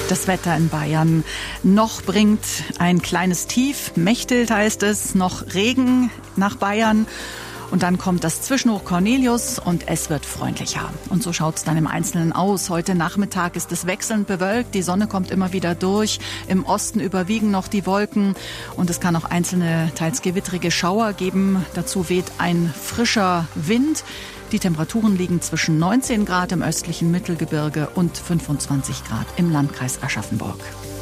Das Wetter in Bayern. Noch bringt ein kleines Tief, Mechthild heißt es, noch Regen nach Bayern. Und dann kommt das Zwischenhoch Cornelius und es wird freundlicher. Und so schaut es dann im Einzelnen aus. Heute Nachmittag ist es wechselnd bewölkt. Die Sonne kommt immer wieder durch. Im Osten überwiegen noch die Wolken. Und es kann auch einzelne, teils gewittrige Schauer geben. Dazu weht ein frischer Wind. Die Temperaturen liegen zwischen 19 Grad im östlichen Mittelgebirge und 25 Grad im Landkreis Aschaffenburg.